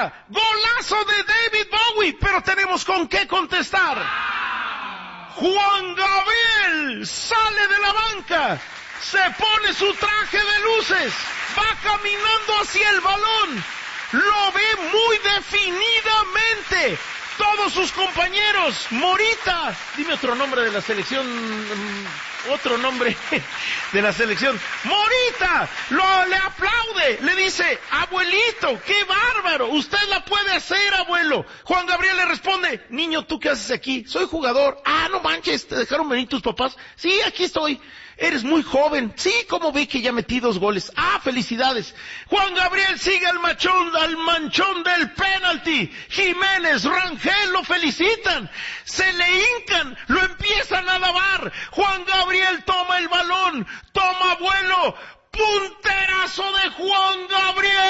grita, golazo de David Bowie, pero tenemos con qué contestar. Juan Gabriel sale de la banca, se pone su traje de luces, va caminando hacia el balón, lo ve muy definidamente. Todos sus compañeros, Morita, dime otro nombre de la selección, otro nombre de la selección, Morita, le aplaude, le dice, abuelito, qué bárbaro, usted la puede hacer, abuelo. Juan Gabriel le responde, niño, ¿tú qué haces aquí? Soy jugador. Ah, no manches, ¿te dejaron venir tus papás? Sí, aquí estoy. Eres muy joven. Sí, ¿cómo vi que ya metí 2 goles? Ah, felicidades. Juan Gabriel sigue al manchón del penalti. Jiménez, Rangel lo felicitan. Se le hincan, lo empiezan a alabar. Juan Gabriel toma el balón, toma vuelo. Punterazo de Juan Gabriel.